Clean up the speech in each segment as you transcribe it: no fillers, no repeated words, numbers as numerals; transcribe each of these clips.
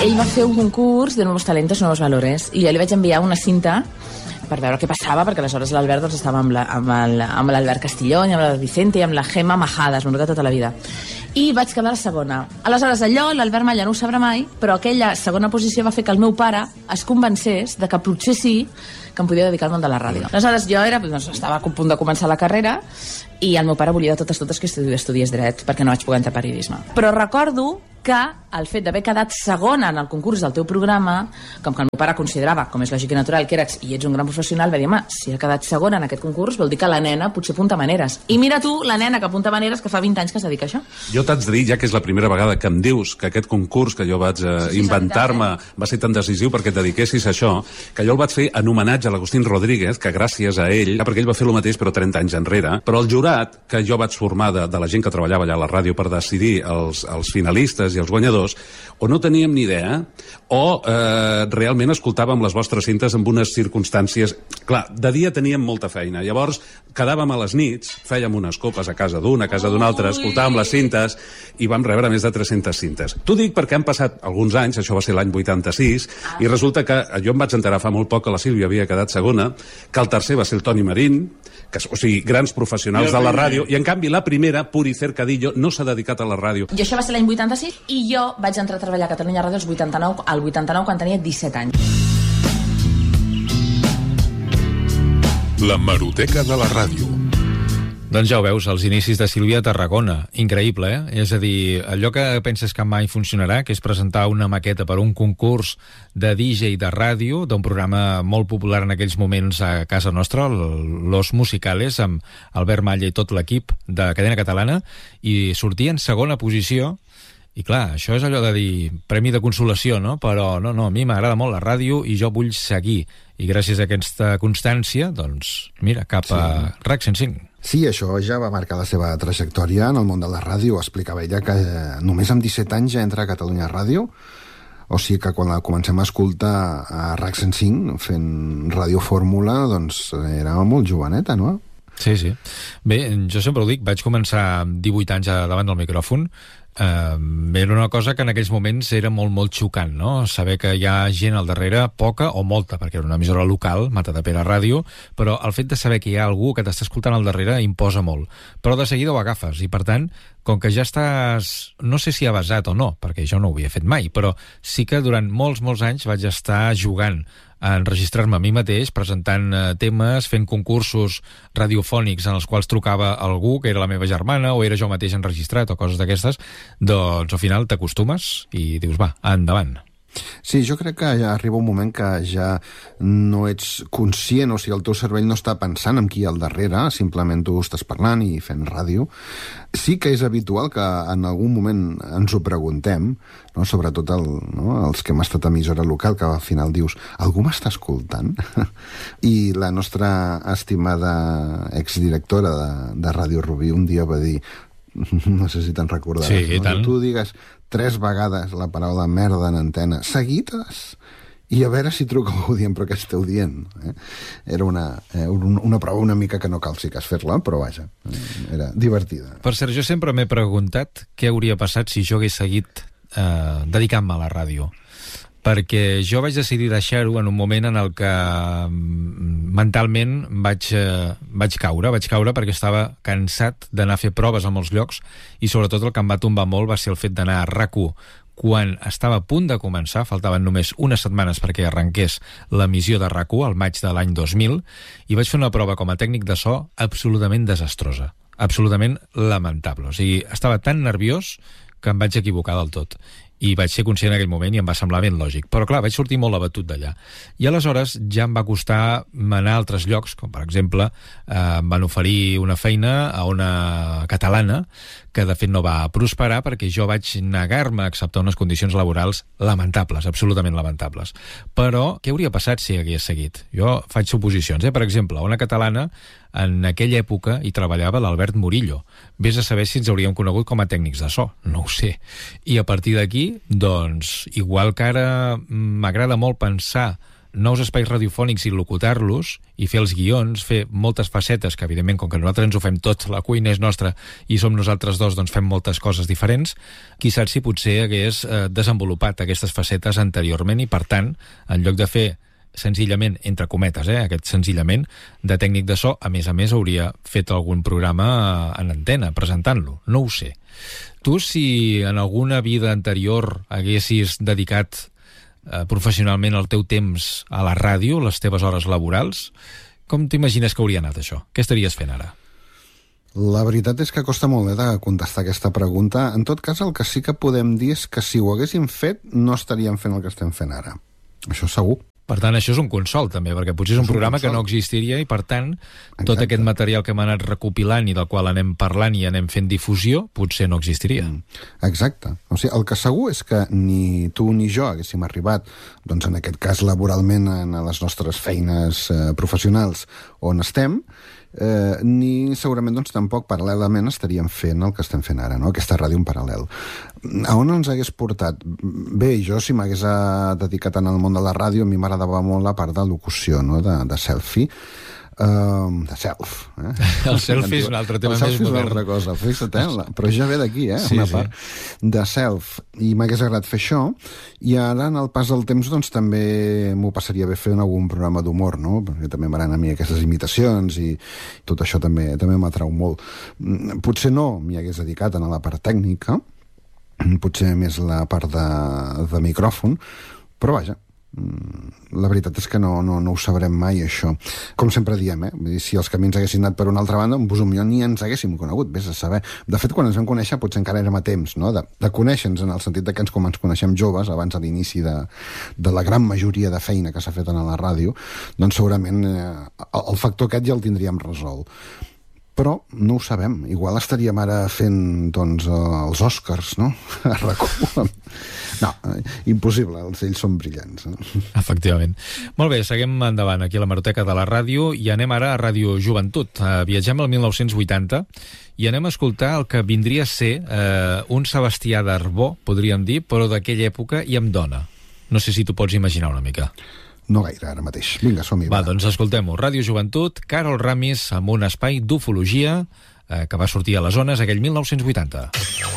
ell va fer un concurs de Nuevos Talentos, Nuevos Valores, i jo li vaig enviar una cinta per veure què passava, perquè aleshores l'Albert doncs, estava amb l'Albert Castillón, amb la Vicente i amb la Gemma Majada, es m'ha tota la vida. I vaig quedar la segona. Aleshores, allò, l'Albert Malla no ho sabrà mai, però aquella segona posició va fer que el meu pare es convencés de que potser sí que em podia dedicar al món de la ràdio. Aleshores, jo estava a punt de començar la carrera i el meu pare volia de totes que estudiés dret, perquè no vaig poder entrar a periodisme. Però recordo que el fet d'haver quedat segona en el concurs del teu programa, com que el meu pare considerava, com és lògic i natural, que eres i ets un gran professional, va dir, home, si ha quedat segona en aquest concurs, vol dir que la nena potser apunta maneres. I mira tu, la nena que apunta maneres, que fa 20 anys que es dedica a això. Jo t'haig de dir, ja que és la primera vegada que em dius que aquest concurs que jo vaig inventar-me va ser tan decisiu perquè et dediquessis a això, que jo el vaig fer en homenatge a l'Agustín Rodríguez, que gràcies a ell, perquè ell va fer el mateix però 30 anys enrere, però el jurat que jo vaig formar de la gent que treballava allà a la ràdio per decidir els finalistes i els guanyadors, o no teníem ni idea, o realment escoltàvem les vostres cintes amb unes circumstàncies... Clar, de dia teníem molta feina, llavors quedàvem a les nits, fèiem unes copes a casa d'un, a casa d'un altre, escoltàvem les cintes i vam rebre més de 300 cintes. T'ho dic perquè han passat alguns anys, això va ser l'any 86, i resulta que jo em vaig enterar fa molt poc que la Sílvia havia quedat segona, que el tercer va ser el Toni Marín, o sigui, grans professionals de la ràdio, i en canvi la primera, Puri Cercadillo, no s'ha dedicat a la ràdio. I això va ser l'any 86 i jo vaig entrar a treballar a Catalunya Ràdio al 89 quan tenia 17 anys. La Hemeroteca de la ràdio. Doncs ja ho veus, els inicis de Sílvia a Tarragona. Increïble, eh? És a dir, allò que penses que mai funcionarà, que és presentar una maqueta per un concurs de DJ de ràdio, d'un programa molt popular en aquells moments a casa nostra, Los Musicales, amb Albert Malla i tot l'equip de Cadena Catalana, i sortir en segona posició. I clar, això és allò de dir premi de consolació, no? Però no, a mi m'agrada molt la ràdio i jo vull seguir. I gràcies a aquesta constància, doncs, mira, cap a RAC 105. Sí, això ja va marcar la seva trajectòria en el món de la ràdio. Explicava ella que només amb 17 anys ja entra a Catalunya Ràdio, o sigui que quan la comencem a escoltar a RAC 105 fent ràdio fórmula, doncs era molt joveneta, no? Sí. Bé, jo sempre ho dic, vaig començar amb 18 anys davant del micròfon. Era una cosa que en aquells moments era molt xocant, no? Saber que hi ha gent al darrere, poca o molta, perquè era una emissora local, Matadepera Ràdio, però el fet de saber que hi ha algú que t'està escoltant al darrere imposa molt. Però de seguida ho agafes i, per tant, com que ja estàs, no sé si avasat o no, perquè jo no ho havia fet mai, però sí que durant molts anys vaig estar jugant a enregistrar-me a mi mateix, presentant temes, fent concursos radiofònics en els quals trucava algú, que era la meva germana, o era jo mateix enregistrat, o coses d'aquestes, doncs al final t'acostumes i dius, va, endavant. Sí, jo crec que ja arriba un moment que ja no ets conscient, o sigui, el teu cervell no està pensant en qui hi ha al darrere, simplement tu estàs parlant i fent ràdio. Sí que és habitual que en algun moment ens ho preguntem, no? Sobretot els que hem estat a emissora local, que al final dius, algú m'està escoltant? I la nostra estimada exdirectora de Ràdio Rubí un dia va dir, no sé si te'n recordaràs, sí, no? Tu digues 3 vegades la paraula merda en antena seguides i a veure si truca algú dient però què esteu dient, Era una prova una mica que no cal si cas fer-la, però vaja, era divertida. Per cert, jo sempre m'he preguntat què hauria passat si jo hagués seguit dedicant-me a la ràdio, perquè jo vaig decidir deixar-ho en un moment en el que mentalment vaig caure perquè estava cansat d'anar a fer proves a molts llocs i sobretot el que em va tombar molt va ser el fet d'anar a RAC1 quan estava a punt de començar, faltaven només unes setmanes perquè arrenqués l'emissió de RAC1 al maig de l'any 2000 i vaig fer una prova com a tècnic de so absolutament desastrosa, absolutament lamentable. O sigui, estava tan nerviós que em vaig equivocar del tot. I vaig ser conscient en aquell moment i em va semblar ben lògic. Però clar, vaig sortir molt abatut d'allà. I aleshores ja em va costar anar a altres llocs, com per exemple em van oferir una feina a una catalana que de fet no va prosperar perquè jo vaig negar-me a acceptar unes condicions laborals lamentables, absolutament lamentables. Però què hauria passat si hagués seguit? Jo faig suposicions. Per exemple, una catalana en aquella època hi treballava l'Albert Murillo. Vés a saber si ens hauríem conegut com a tècnics de so. No ho sé. I a partir d'aquí, doncs, igual que ara m'agrada molt pensar nous espais radiofònics i locutar-los, i fer els guions, fer moltes facetes, que evidentment, com que nosaltres ens ho fem tot, la cuina és nostra i som nosaltres dos, doncs fem moltes coses diferents, qui sap si potser hagués desenvolupat aquestes facetes anteriorment i, per tant, en lloc de fer senzillament, entre cometes, aquest senzillament, de tècnic de so, a més hauria fet algun programa en antena, presentant-lo. No ho sé. Tu, si en alguna vida anterior haguessis dedicat professionalment el teu temps a la ràdio, les teves hores laborals, com t'imagines que hauria anat això? Què estaries fent ara? La veritat és que costa molt de contestar aquesta pregunta. En tot cas, el que sí que podem dir és que si ho haguéssim fet, no estaríem fent el que estem fent ara. Això segur. Per tant, això és un consol, també, perquè potser és un programa que no existiria i, per tant, tot aquest material que hem anat recopilant i del qual anem parlant i anem fent difusió, potser no existiria. Exacte. O sigui, el que segur és que ni tu ni jo haguéssim arribat, doncs en aquest cas laboralment, a les nostres feines professionals on estem, ni segurament doncs, tampoc paral·lelament estaríem fent el que estem fent ara, no? Aquesta ràdio en paral·lel. A on ens hagués portat? Bé, jo si m'hagués dedicat en el món de la ràdio, a mi m'agradava molt la part de locució, no? de selfie, de self. El selfie és un altre tema més modern. El selfie és una altra cosa, fixa't, però ja ve d'aquí, una part de self. I m'hagués agradat fer això, i ara, en el pas del temps, doncs també m'ho passaria bé fer en algun programa d'humor, no? Perquè també m'agraden a mi aquestes imitacions i tot això també m'atrau molt. Potser no m'hi hagués dedicat a la part tècnica, potser més la part de micròfon, però vaja, la veritat és que no ho sabrem mai, això. Com sempre diem, vull dir, si els camins haguessin anat per una altra banda, potser ni ens haguéssim conegut, vés a saber. De fet, quan ens vam conèixer, potser encara érem a temps, no? de conèixer-nos, en el sentit de que com ens coneixem joves, abans de l'inici de la gran majoria de feina que s'ha fet a la ràdio, doncs segurament el factor aquest ja el tindríem resolt. Però no ho sabem. Igual estaríem ara fent, doncs, els Oscars, no? A RAC1. No, impossible, ells són brillants. No? Efectivament. Molt bé, seguim endavant aquí a l'hemeroteca de la ràdio i anem ara a Ràdio Joventut. Viatgem al 1980 i anem a escoltar el que vindria a ser un Sebastià d'Arbó, podríem dir, però d'aquella època i amb dona. No sé si t'ho pots imaginar una mica. No gaire, ara mateix. Vinga, som-hi. Va, doncs escoltem-ho. Ràdio Joventut, Carol Ramis, amb un espai d'ufologia que va sortir a les zones aquell 1980.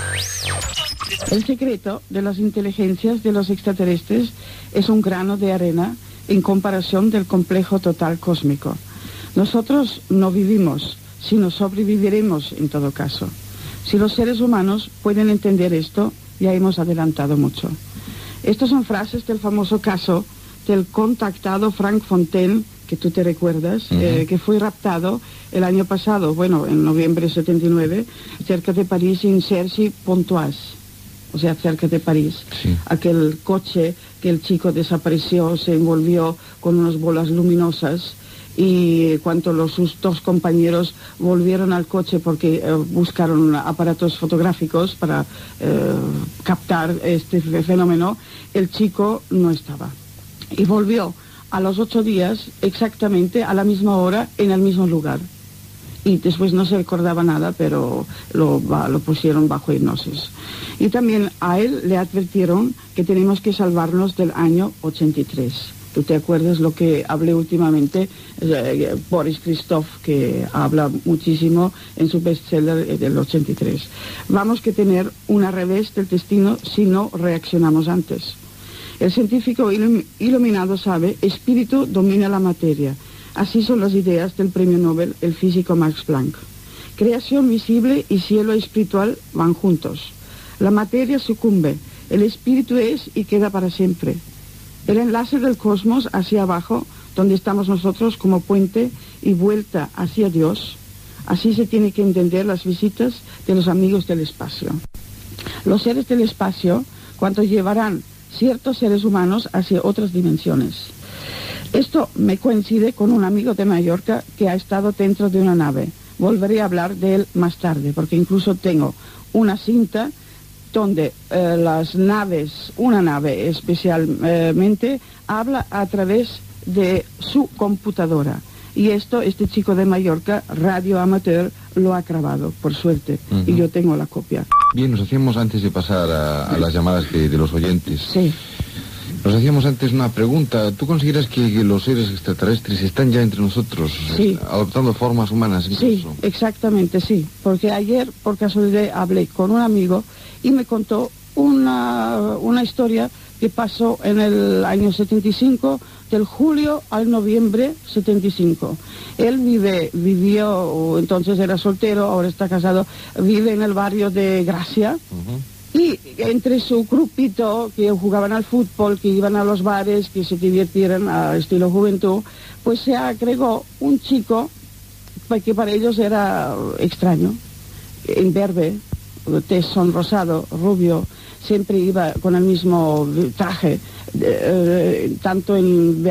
El secreto de las inteligencias de los extraterrestres es un grano de arena en comparación del complejo total cósmico. Nosotros no vivimos, sino sobreviviremos en todo caso. Si los seres humanos pueden entender esto, ya hemos adelantado mucho. Estas son frases del famoso caso del contactado Frank Fontaine, que tú te recuerdas, que fue raptado el año pasado, en noviembre de 79, cerca de París, en Cergy-Pontoise, o sea, cerca de París. Sí. Aquel coche que el chico desapareció, se envolvió con unas bolas luminosas, y cuando sus dos compañeros volvieron al coche porque buscaron aparatos fotográficos para captar este fenómeno, el chico no estaba. Y volvió a los 8 días exactamente a la misma hora en el mismo lugar. Y después no se recordaba nada, pero lo pusieron bajo hipnosis. Y también a él le advirtieron que tenemos que salvarnos del año 83. ¿Tú te acuerdas lo que hablé últimamente? Boris Christoph, que habla muchísimo en su bestseller del 83. Vamos que tener una revés del destino si no reaccionamos antes. El científico iluminado sabe, espíritu domina la materia. Así son las ideas del premio Nobel, el físico Max Planck. Creación visible y cielo espiritual van juntos. La materia sucumbe, el espíritu es y queda para siempre. El enlace del cosmos hacia abajo, donde estamos nosotros como puente y vuelta hacia Dios. Así se tiene que entender las visitas de los amigos del espacio. Los seres del espacio, cuando llevarán ciertos seres humanos hacia otras dimensiones. Esto me coincide con un amigo de Mallorca que ha estado dentro de una nave. Volveré a hablar de él más tarde, porque incluso tengo una cinta donde una nave especialmente, habla a través de su computadora. Y este chico de Mallorca, radio amateur, lo ha grabado, por suerte, y yo tengo la copia. Bien, nos hacíamos antes de pasar a las llamadas de los oyentes. Sí. Nos hacíamos antes una pregunta. ¿Tú consideras que los seres extraterrestres están ya entre nosotros, sí, adoptando formas humanas incluso? Sí, exactamente, sí. Porque ayer, por casualidad, hablé con un amigo y me contó una historia que pasó en el año 75, del julio al noviembre 75. Él vivió, entonces era soltero, ahora está casado, vive en el barrio de Gracia. Y entre su grupito que jugaban al fútbol, que iban a los bares, que se divirtieran a estilo juventud, pues se agregó un chico que para ellos era extraño, imberbe, tez sonrosado, rubio, siempre iba con el mismo traje, tanto en